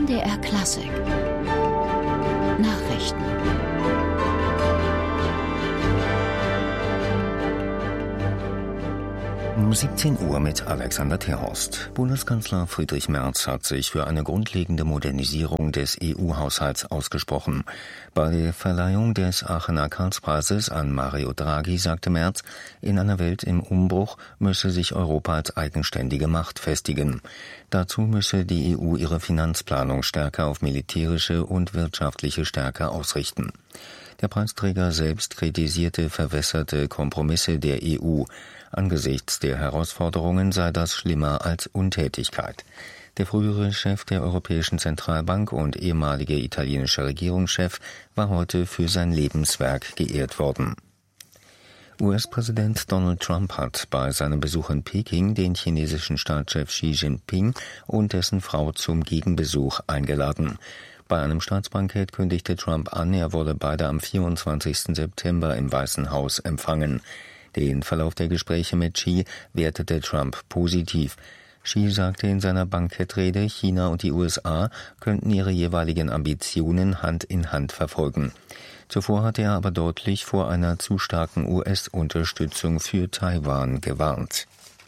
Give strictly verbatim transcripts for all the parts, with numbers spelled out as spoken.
M D R Klassik Nachrichten. Um siebzehn Uhr mit Alexander Terhorst. Bundeskanzler Friedrich Merz hat sich für eine grundlegende Modernisierung des E U-Haushalts ausgesprochen. Bei der Verleihung des Aachener Karlspreises an Mario Draghi sagte Merz, in einer Welt im Umbruch müsse sich Europa als eigenständige Macht festigen. Dazu müsse die E U ihre Finanzplanung stärker auf militärische und wirtschaftliche Stärke ausrichten. Der Preisträger selbst kritisierte verwässerte Kompromisse der E U. Angesichts der Herausforderungen sei das schlimmer als Untätigkeit. Der frühere Chef der Europäischen Zentralbank und ehemalige italienische Regierungschef war heute für sein Lebenswerk geehrt worden. U S-Präsident Donald Trump hat bei seinem Besuch in Peking den chinesischen Staatschef Xi Jinping und dessen Frau zum Gegenbesuch eingeladen. Bei einem Staatsbankett kündigte Trump an, er wolle beide am vierundzwanzigsten September im Weißen Haus empfangen. Den Verlauf der Gespräche mit Xi wertete Trump positiv. Xi sagte in seiner Bankettrede, China und die U S A könnten ihre jeweiligen Ambitionen Hand in Hand verfolgen. Zuvor hatte er aber deutlich vor einer zu starken U S-Unterstützung für Taiwan gewarnt.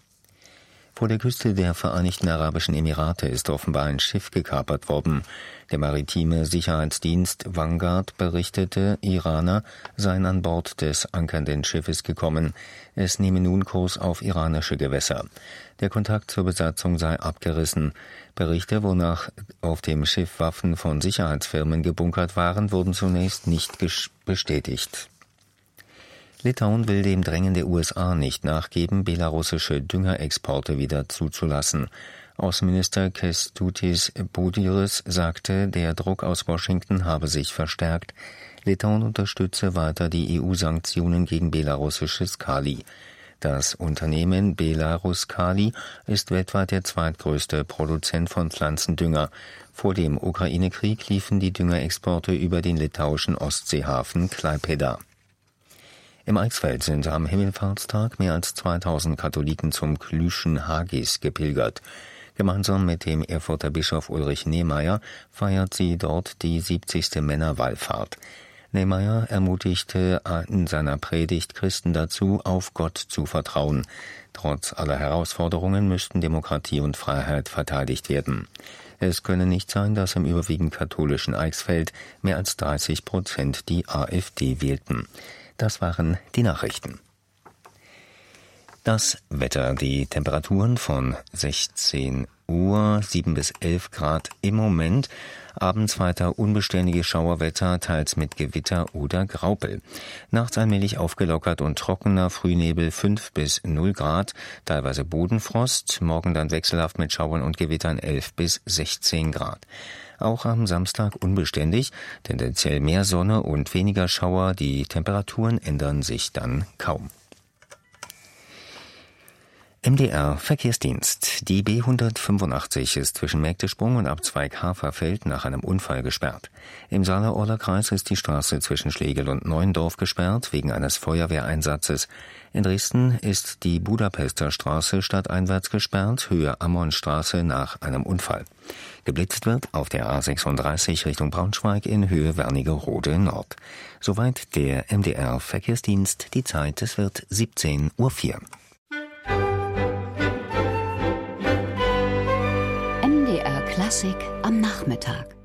Vor der Küste der Vereinigten Arabischen Emirate ist offenbar ein Schiff gekapert worden. Der maritime Sicherheitsdienst Vanguard berichtete, Iraner seien an Bord des ankernden Schiffes gekommen. Es nehme nun Kurs auf iranische Gewässer. Der Kontakt zur Besatzung sei abgerissen. Berichte, wonach auf dem Schiff Waffen von Sicherheitsfirmen gebunkert waren, wurden zunächst nicht bestätigt. Litauen will dem Drängen der U S A nicht nachgeben, belarussische Düngerexporte wieder zuzulassen. Außenminister Kęstutis Budrys sagte, der Druck aus Washington habe sich verstärkt. Litauen unterstütze weiter die E U-Sanktionen gegen belarussisches Kali. Das Unternehmen Belarus Kali ist weltweit der zweitgrößte Produzent von Pflanzendünger. Vor dem Ukraine-Krieg liefen die Düngerexporte über den litauischen Ostseehafen Klaipėda. Im Eichsfeld sind am Himmelfahrtstag mehr als zweitausend Katholiken zum Klüschen Hagis gepilgert. Gemeinsam mit dem Erfurter Bischof Ulrich Nehmeyer feiert sie dort die siebzigste Männerwallfahrt. Nehmeyer ermutigte in seiner Predigt Christen dazu, auf Gott zu vertrauen. Trotz aller Herausforderungen müssten Demokratie und Freiheit verteidigt werden. Es könne nicht sein, dass im überwiegend katholischen Eichsfeld mehr als dreißig Prozent die AfD wählten. Das waren die Nachrichten. Das Wetter, die Temperaturen von sechzehn Uhr, sieben bis elf Grad im Moment. Abends weiter unbeständige Schauerwetter, teils mit Gewitter oder Graupel. Nachts allmählich aufgelockert und trockener Frühnebel fünf bis null Grad, teilweise Bodenfrost. Morgen dann wechselhaft mit Schauern und Gewittern elf bis sechzehn Grad. Auch am Samstag unbeständig, tendenziell mehr Sonne und weniger Schauer. Die Temperaturen ändern sich dann kaum. M D R Verkehrsdienst. Die B hundertfünfundachtzig ist zwischen Mägdesprung und Abzweig Haferfeld nach einem Unfall gesperrt. Im Saale-Orler Kreis ist die Straße zwischen Schlegel und Neuendorf gesperrt wegen eines Feuerwehreinsatzes. In Dresden ist die Budapester Straße stadteinwärts gesperrt, Höhe Ammonstraße nach einem Unfall. Geblitzt wird auf der A sechsunddreißig Richtung Braunschweig in Höhe Wernigerode Nord. Soweit der M D R Verkehrsdienst. Die Zeit, es wird siebzehn Uhr vier. M D R Klassik am Nachmittag.